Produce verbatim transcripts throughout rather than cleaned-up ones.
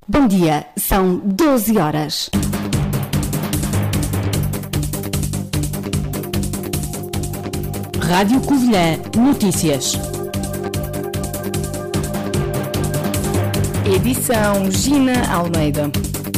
Bom dia, são doze horas. Rádio Covilhã Notícias. Edição Gina Almeida.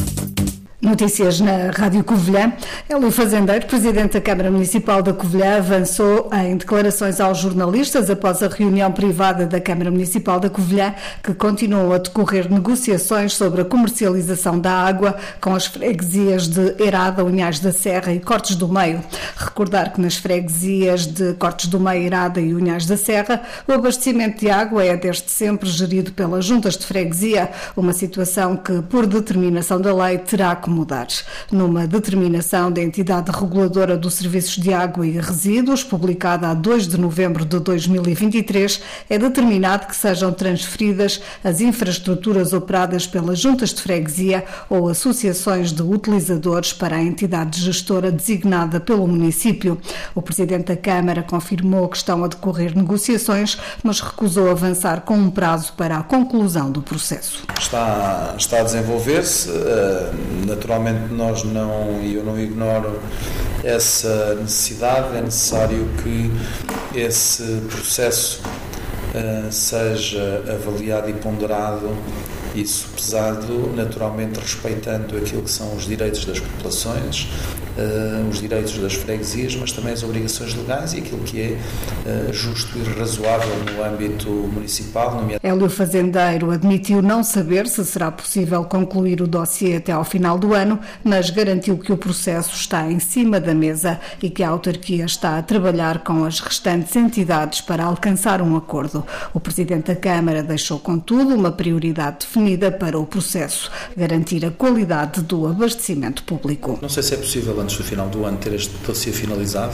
Notícias na Rádio Covilhã. Hélio Fazendeiro, Presidente da Câmara Municipal da Covilhã, avançou em declarações aos jornalistas após a reunião privada da Câmara Municipal da Covilhã, que continuam a decorrer negociações sobre a comercialização da água com as freguesias de Eirada, Unhais da Serra e Cortes do Meio. Recordar que nas freguesias de Cortes do Meio, Eirada e Unhais da Serra, o abastecimento de água é desde sempre gerido pelas juntas de freguesia, uma situação que, por determinação da lei, terá que mudar. Numa determinação da entidade reguladora dos serviços de água e resíduos, publicada a dois de novembro de dois mil e vinte e três, é determinado que sejam transferidas as infraestruturas operadas pelas juntas de freguesia ou associações de utilizadores para a entidade gestora designada pelo município. O Presidente da Câmara confirmou que estão a decorrer negociações, mas recusou avançar com um prazo para a conclusão do processo. Está, está a desenvolver-se. Naturalmente nós não, e eu não ignoro essa necessidade, é necessário que esse processo uh, seja avaliado e ponderado e sopesado, naturalmente respeitando aquilo que são os direitos das populações, uh, os direitos das freguesias, mas também as obrigações legais e aquilo que é uh, justo e razoável no âmbito municipal. Nomeadamente... Hélio Fazendeiro admitiu não saber se será possível concluir o dossiê até ao final do ano, mas garantiu que o processo está em cima da mesa e que a autarquia está a trabalhar com as restantes entidades para alcançar um acordo. O Presidente da Câmara deixou, contudo, uma prioridade definida para o processo, garantir a qualidade do abastecimento público. Não sei se é possível antes do final do ano ter este dossiê finalizado.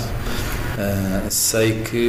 Uh, sei que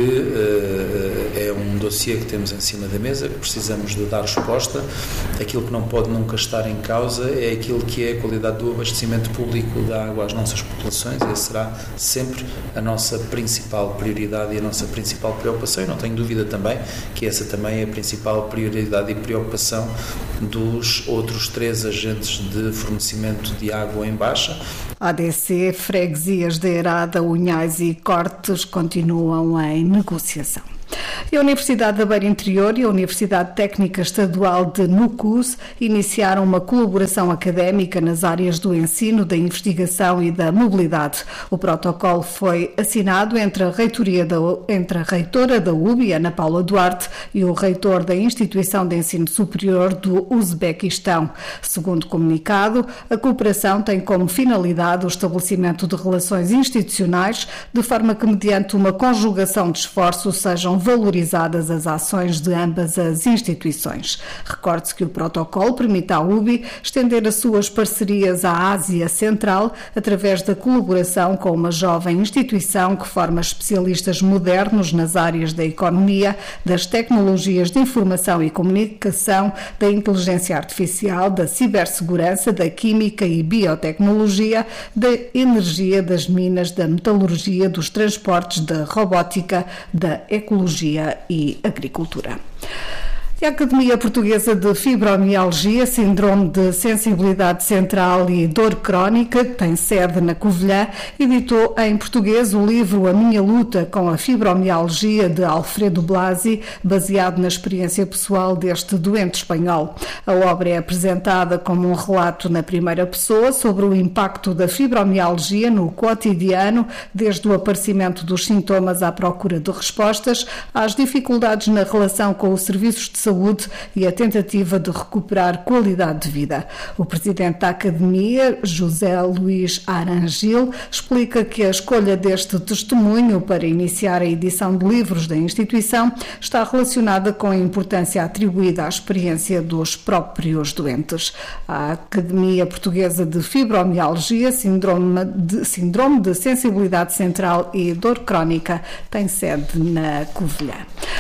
uh, é um dossiê que temos em cima da mesa, que precisamos de dar resposta. Aquilo que não pode nunca estar em causa é aquilo que é a qualidade do abastecimento público da água às nossas populações, e essa será sempre a nossa principal prioridade e a nossa principal preocupação, e não tenho dúvida também que essa também é a principal prioridade e preocupação dos outros três agentes de fornecimento de água em baixa. A D C, freguesias de Eirada, Unhais e Cortes continuam em negociação. A Universidade da Beira Interior e a Universidade Técnica Estadual de Nucus iniciaram uma colaboração académica nas áreas do ensino, da investigação e da mobilidade. O protocolo foi assinado entre a, reitoria da, entre a reitora da U B I, Ana Paula Duarte, e o reitor da Instituição de Ensino Superior do Uzbequistão. Segundo o comunicado, a cooperação tem como finalidade o estabelecimento de relações institucionais, de forma que, mediante uma conjugação de esforços, sejam valorizadas as ações de ambas as instituições. Recorde-se que o protocolo permite à U B I estender as suas parcerias à Ásia Central através da colaboração com uma jovem instituição que forma especialistas modernos nas áreas da economia, das tecnologias de informação e comunicação, da inteligência artificial, da cibersegurança, da química e biotecnologia, da energia, das minas, da metalurgia, dos transportes, da robótica, da ecologia e agricultura. A Academia Portuguesa de Fibromialgia, Síndrome de Sensibilidade Central e Dor Crónica, que tem sede na Covilhã, editou em português o livro A Minha Luta com a Fibromialgia, de Alfredo Blasi, baseado na experiência pessoal deste doente espanhol. A obra é apresentada como um relato na primeira pessoa sobre o impacto da fibromialgia no cotidiano, desde o aparecimento dos sintomas à procura de respostas, às dificuldades na relação com os serviços de saúde e a tentativa de recuperar qualidade de vida. O presidente da Academia, José Luís Arangil, explica que a escolha deste testemunho para iniciar a edição de livros da instituição está relacionada com a importância atribuída à experiência dos próprios doentes. A Academia Portuguesa de Fibromialgia, Síndrome de, Síndrome de Sensibilidade Central e Dor Crónica, tem sede na Covilhã.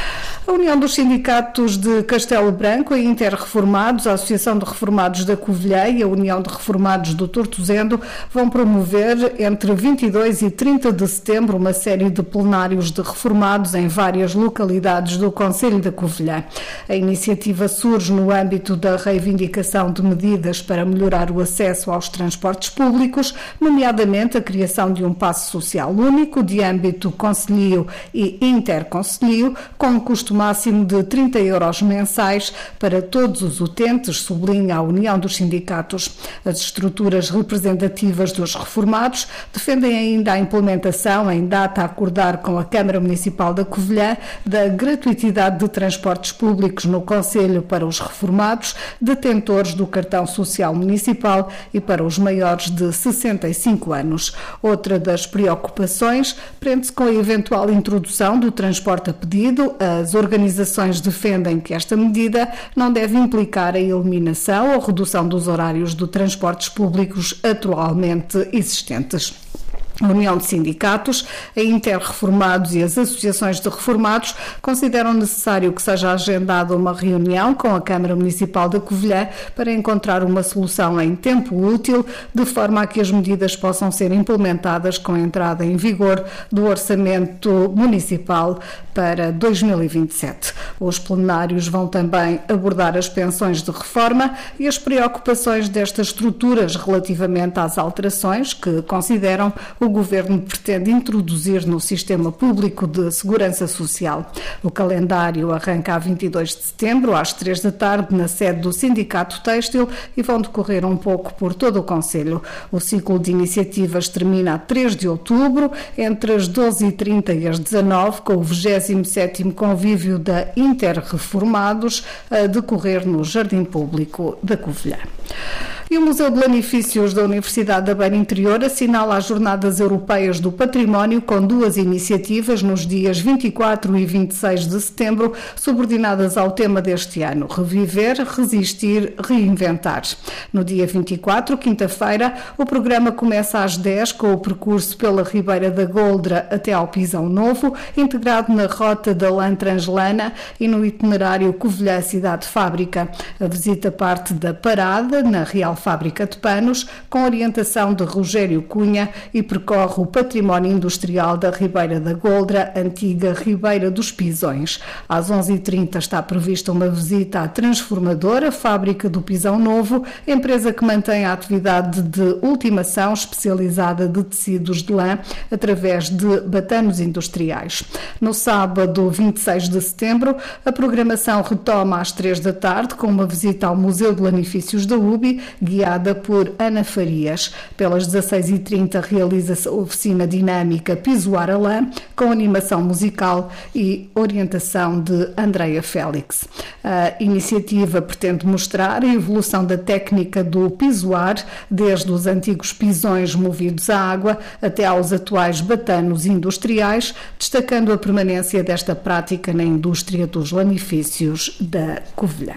A União dos Sindicatos de Castelo Branco, a Interreformados, a Associação de Reformados da Covilhã e a União de Reformados do Tortozendo vão promover entre vinte e dois e trinta de setembro uma série de plenários de reformados em várias localidades do concelho da Covilhã. A iniciativa surge no âmbito da reivindicação de medidas para melhorar o acesso aos transportes públicos, nomeadamente a criação de um passe social único de âmbito concelhio e interconcelhio, com um custo máximo de trinta euros mensais para todos os utentes, sublinha a União dos Sindicatos. As estruturas representativas dos reformados defendem ainda a implementação, em data a acordar com a Câmara Municipal da Covilhã, da gratuitidade de transportes públicos no concelho para os reformados, detentores do cartão social municipal e para os maiores de sessenta e cinco anos. Outra das preocupações prende-se com a eventual introdução do transporte a pedido. As organizações defendem que esta medida não deve implicar a eliminação ou redução dos horários de transportes públicos atualmente existentes. A União de Sindicatos, a Interreformados e as associações de reformados consideram necessário que seja agendada uma reunião com a Câmara Municipal da Covilhã para encontrar uma solução em tempo útil, de forma a que as medidas possam ser implementadas com a entrada em vigor do Orçamento Municipal para dois mil e vinte e sete. Os plenários vão também abordar as pensões de reforma e as preocupações destas estruturas relativamente às alterações que consideram o Governo pretende introduzir no Sistema Público de Segurança Social. O calendário arranca a vinte e dois de setembro, às três da tarde, na sede do Sindicato Têxtil, e vão decorrer um pouco por todo o concelho. O ciclo de iniciativas termina a três de outubro, entre as doze e trinta e as dezanove, com o vigésimo sétimo convívio da Interreformados a decorrer no Jardim Público da Covilhã. E o Museu de Lanifícios da Universidade da Beira Interior assinala as Jornadas Europeias do Património com duas iniciativas nos dias vinte e quatro e vinte e seis de setembro, subordinadas ao tema deste ano: Reviver, Resistir, Reinventar. No dia vinte e quatro, quinta-feira, o programa começa às dez com o percurso pela Ribeira da Goldra até ao Pisão Novo, integrado na Rota da Lã Translana e no itinerário Covilhã Cidade Fábrica. A visita parte da parada na Real Fábrica de Panos, com orientação de Rogério Cunha, e percorre o património industrial da Ribeira da Goldra, antiga Ribeira dos Pisões. Às onze e trinta está prevista uma visita à transformadora Fábrica do Pisão Novo, empresa que mantém a atividade de ultimação especializada de tecidos de lã através de batanos industriais. No sábado, vinte e seis de setembro, a programação retoma às três da tarde com uma visita ao Museu de Lanifícios da U B I, guiada por Ana Farias. Pelas dezasseis e trinta realiza-se a oficina dinâmica Pisoar a Lã, com animação musical e orientação de Andreia Félix. A iniciativa pretende mostrar a evolução da técnica do pisoar, desde os antigos pisões movidos à água até aos atuais batanos industriais, destacando a permanência desta prática na indústria dos lanifícios da Covilhã.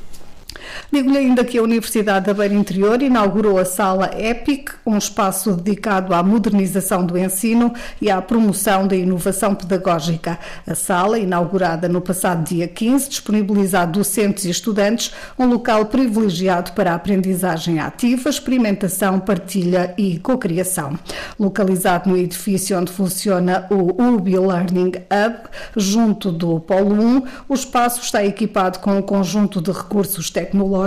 Digo-lhe ainda que a Universidade da Beira Interior inaugurou a Sala EPIC, um espaço dedicado à modernização do ensino e à promoção da inovação pedagógica. A sala, inaugurada no passado dia quinze, disponibiliza a docentes e estudantes um local privilegiado para a aprendizagem ativa, experimentação, partilha e cocriação. Localizado no edifício onde funciona o U B I Learning Hub, junto do Polo um, o espaço está equipado com um conjunto de recursos tecnológicos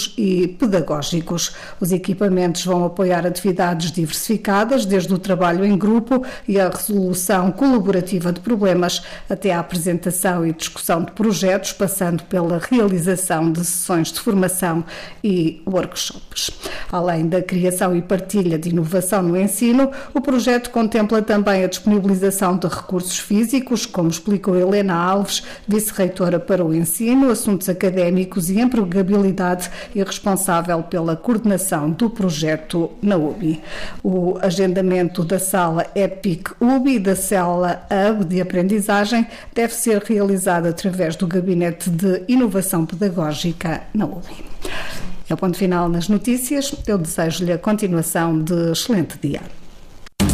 e pedagógicos. Os equipamentos vão apoiar atividades diversificadas, desde o trabalho em grupo e a resolução colaborativa de problemas, até a apresentação e discussão de projetos, passando pela realização de sessões de formação e workshops. Além da criação e partilha de inovação no ensino, o projeto contempla também a disponibilização de recursos físicos, como explicou Helena Alves, vice-reitora para o ensino, assuntos académicos e empregabilidade e responsável pela coordenação do projeto na U B I. O agendamento da sala EPIC U B I e da sala Hub de aprendizagem deve ser realizado através do Gabinete de Inovação Pedagógica na U B I. É o ponto final nas notícias. Eu desejo-lhe a continuação de excelente dia.